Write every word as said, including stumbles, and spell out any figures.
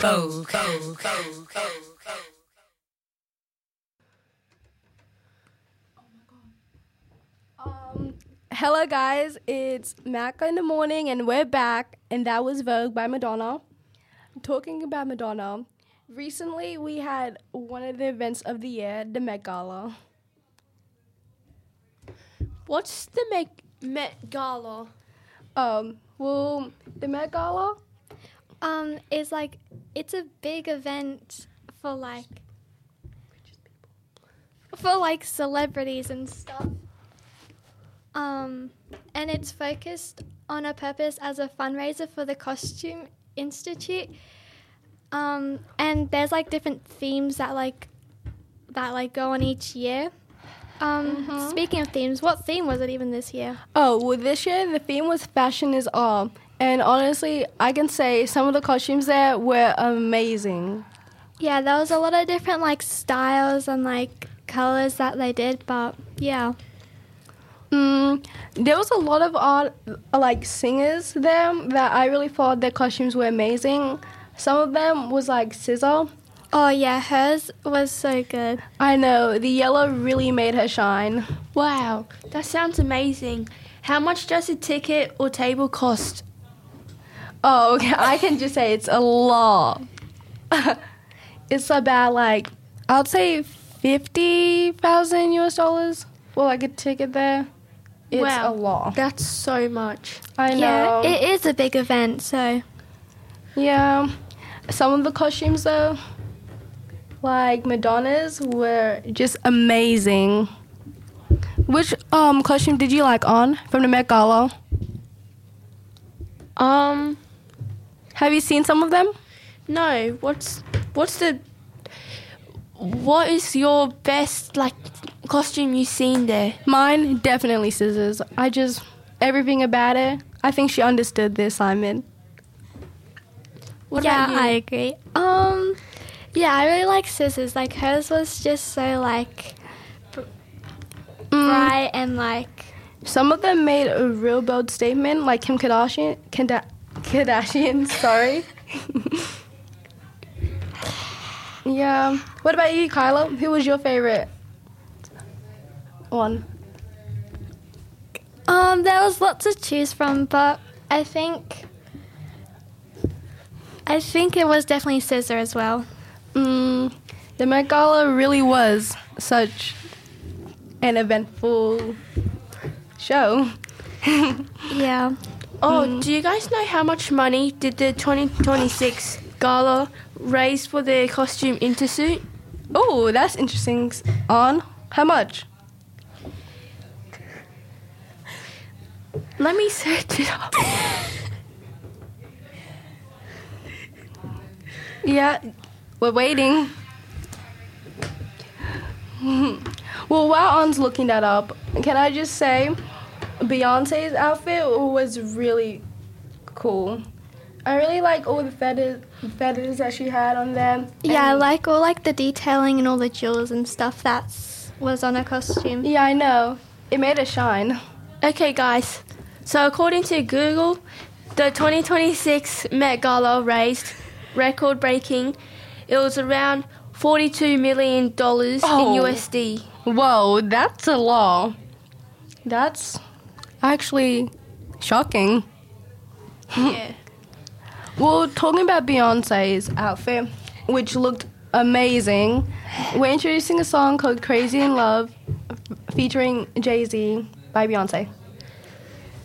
go, go, go, go. Um, hello guys, it's Mac in the morning and we're back, and that was Vogue by Madonna. Talking about Madonna, recently we had one of the events of the year, the Met Gala. What's the Met, Met Gala? Um, well, the Met Gala, Um, it's like it's a big event for like for like celebrities and stuff. Um, and it's focused on a purpose as a fundraiser for the Costume Institute. Um, and there's like different themes that like that like go on each year. Um, Mhm. Speaking of themes, what theme was it even this year? oh, well this year the theme was fashion is all. And honestly, I can say some of the costumes there were amazing. Yeah, there was a lot of different like styles and like colors that they did, but yeah. Mm, there was a lot of art, like singers there that I really thought their costumes were amazing. Some of them was like S Z A. Oh yeah, hers was so good. I know, the yellow really made her shine. Wow, that sounds amazing. How much does a ticket or table cost? Oh, okay, I can just say it's a lot. It's about like, I'd say fifty thousand U S dollars for like a ticket there. It's Wow. a lot. That's so much. I know. Yeah, it is a big event, so Yeah. Some of the costumes though, like Madonna's, were just amazing. Which um costume did you like on from the Met Gala? Um, Have you seen some of them? no. What's what's the what is your best like costume you've seen there? Mine, definitely Scissors. I just, everything about it, I think she understood the assignment. What yeah, about you? I agree. Um, yeah, I really like Scissors. Like hers was just so like Mm, bright and like some of them made a real bold statement, like Kim Kardashian. Kanda- Kardashian, sorry. Yeah. What about you, Kyla? Who was your favorite one? um, there was lots to choose from, but I think I think it was definitely Scissor as well. Mm, the Met Gala really was such an eventful show. Yeah. Oh, do you guys know how much money did the twenty twenty-six gala raise for the costume institute? Oh, that's interesting. On how much? Let me search it up. Yeah, we're waiting. Well, while On's looking that up, can I just say Beyonce's outfit was really cool. I really like all the feathers, feathers that she had on them. Yeah, I And- like all like the detailing and all the jewels and stuff that was on her costume. Yeah, I know. It made her shine. Okay, guys. So according to Google, the twenty twenty-six Met Gala raised record-breaking. It was around forty-two million dollars Oh. in U S D. Whoa, that's a lot. That's actually shocking. Yeah. Well, talking about Beyonce's outfit, which looked amazing, we're introducing a song called Crazy in Love featuring Jay-Z by Beyonce.